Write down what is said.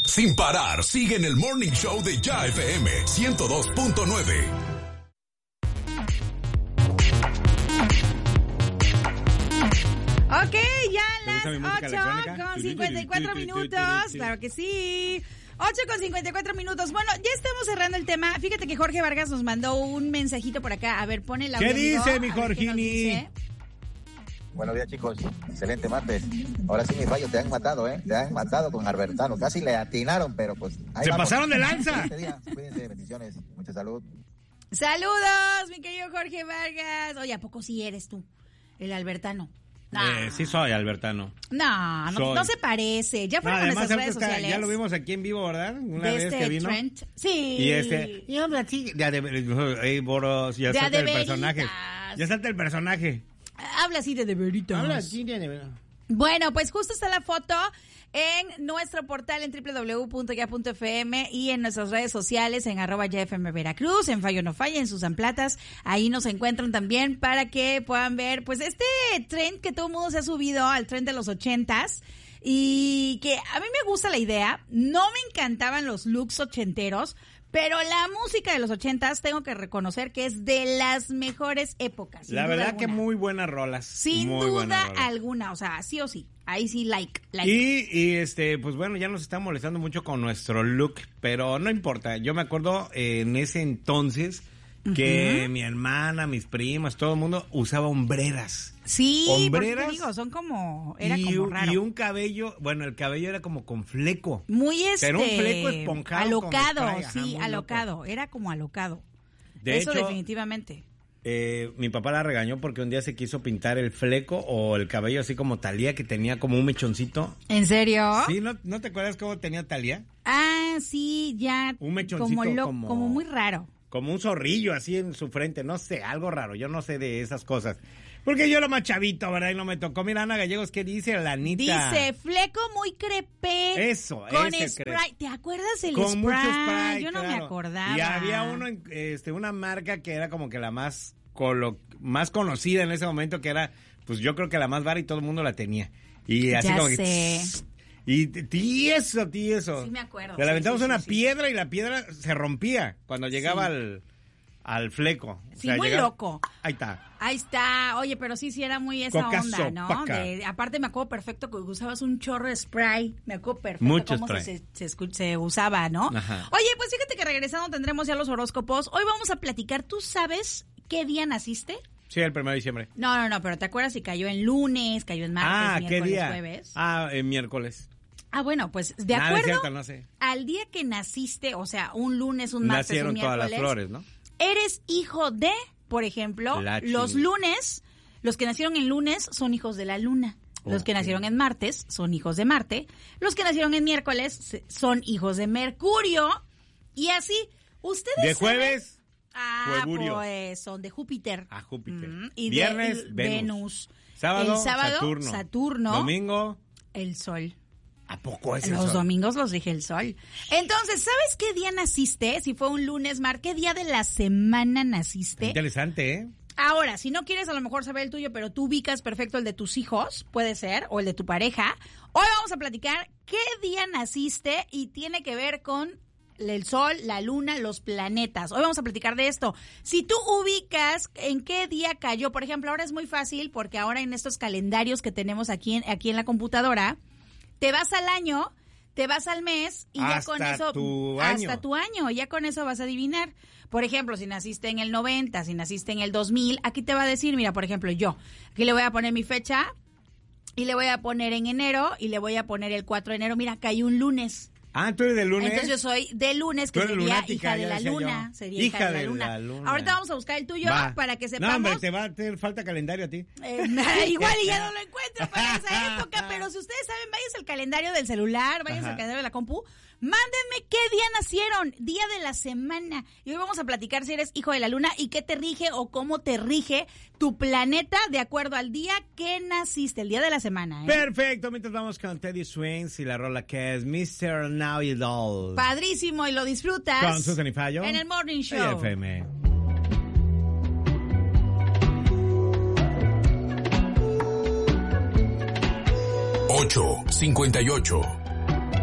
sin parar, sigue en el Morning Show de Ya FM 102.9. Ok, ya las 8:54 minutos. Claro que sí. 8:54. Bueno, ya estamos cerrando el tema. Fíjate que Jorge Vargas nos mandó un mensajito por acá. A ver, pone el audio. ¿Qué dice, mi Jorgini? Buenos días, chicos. Excelente martes. Ahora sí, mis rayos te han matado, ¿eh? Te han matado con Albertano. Casi le atinaron, pero pues... ahí ¡Se vamos. pasaron de lanza! Cuídense, bendiciones. Mucha salud. Saludos, mi querido Jorge Vargas. Oye, ¿a poco sí eres tú, el Albertano? No. Sí soy Albertano. No se parece. Ya fueron a nuestras redes sociales. Ya lo vimos aquí en vivo, ¿verdad? Una vez que vino. Trent. Sí. Y habla así. Ya Boros, ya salta el personaje. Ya salta el personaje. Habla así de veritas. Habla así de veritas. Bueno, pues justo está la foto en nuestro portal en www.ya.fm y en nuestras redes sociales en @YaFMVeracruz, en Fallo No Falla, en Susan Platas. Ahí nos encuentran también para que puedan ver pues este trend que todo el mundo se ha subido al trend de los 80s y que a mí me gusta la idea. No me encantaban los looks ochenteros, pero la música de los 80s tengo que reconocer que es de las mejores épocas. La verdad que muy buenas rolas. Sin duda alguna, o sea, sí o sí. Ahí sí, like. Y pues bueno, ya nos está molestando mucho con nuestro look, pero no importa. Yo me acuerdo en ese entonces que mi hermana, mis primas, todo el mundo usaba hombreras. Sí, hombreras. Porque te digo, son como, era como raro. Y un cabello, bueno, el cabello era como con fleco. Muy Era un fleco esponjado. Alocado, con spray, sí, alocado. Loco. Era como alocado. De Eso hecho, definitivamente. Mi papá la regañó porque un día se quiso pintar el fleco o el cabello así como Thalía, que tenía como un mechoncito. ¿En serio? Sí, ¿no te acuerdas cómo tenía Thalía? Ah, sí, ya. Un mechoncito como muy raro. Como un zorrillo así en su frente, no sé, algo raro, yo no sé de esas cosas. Porque yo era más chavito, ¿verdad? Y no me tocó. Mira, Ana Gallegos, ¿qué dice la Anita? Dice, fleco muy crepé. Eso, con ese spray. ¿Te acuerdas el con spray? Mucho spray, yo no claro. me acordaba. Y había una marca que era como que la más conocida en ese momento, que era, pues yo creo que la más vara y todo el mundo la tenía. Y así ya como sé. que... Y tieso. Sí, me acuerdo. Le aventamos una sí. piedra y la piedra se rompía cuando llegaba al fleco. Sí, muy loco. Ahí está. Ahí está. Oye, pero sí era muy esa Coca onda, ¿no? sopaca. Aparte me acuerdo perfecto que usabas un chorro de spray. Me acuerdo perfecto Mucho cómo spray. se usaba, ¿no? Ajá. Oye, pues fíjate que regresando tendremos ya los horóscopos. Hoy vamos a platicar. ¿Tú sabes qué día naciste? Sí, el 1 de diciembre. No, pero ¿te acuerdas si cayó en lunes, cayó en martes, ¿qué miércoles, día? jueves? En miércoles. Bueno, pues de acuerdo es cierto, no sé. al día que naciste, o sea, un lunes, un martes, Nacieron un miércoles. todas las flores, ¿no? Eres hijo de, por ejemplo, los lunes, los que nacieron en lunes son hijos de la luna. Los que nacieron en martes son hijos de Marte. Los que nacieron en miércoles son hijos de Mercurio. Y así, ustedes ¿De jueves? Huevurio. Pues son de Júpiter. Júpiter. Y viernes, de Venus. Sábado, el sábado, Saturno. Domingo, el Sol. ¿A poco es el Los Sol? domingos los rige el Sol. Entonces, ¿sabes qué día naciste? Si fue un lunes, ¿qué día de la semana naciste? Interesante, ¿eh? Ahora, si no quieres a lo mejor saber el tuyo, pero tú ubicas perfecto el de tus hijos, puede ser, o el de tu pareja, hoy vamos a platicar qué día naciste y tiene que ver con el Sol, la Luna, los planetas. Hoy vamos a platicar de esto. Si tú ubicas en qué día cayó, por ejemplo, ahora es muy fácil porque ahora en estos calendarios que tenemos aquí en la computadora, te vas al año, te vas al mes y ya con eso hasta tu año, ya con eso vas a adivinar. Por ejemplo, si naciste en el 90, si naciste en el 2000, aquí te va a decir, mira, por ejemplo, yo, aquí le voy a poner mi fecha y le voy a poner en enero y le voy a poner el 4 de enero, mira, cayó un lunes. ¿Tú eres de lunes? Entonces yo soy de lunes, que sería lunática, hija de la luna. Sería hija de la luna. Ahorita vamos a buscar el tuyo para que sepamos. No, hombre, te va a hacer falta calendario a ti. Igual y ya no lo encuentro para esa época, pero si ustedes saben, váyanse al calendario del celular, váyanse al calendario de la compu, mándenme qué día nacieron, día de la semana. Y hoy vamos a platicar si eres hijo de la luna y qué te rige o cómo te rige tu planeta de acuerdo al día que naciste, el día de la semana. Perfecto, mientras vamos con Teddy Swims y la rola que es Mr. Now You Doll. Padrísimo, y lo disfrutas. Con Susan y Fallo. En el Morning Show. FM. 8:58.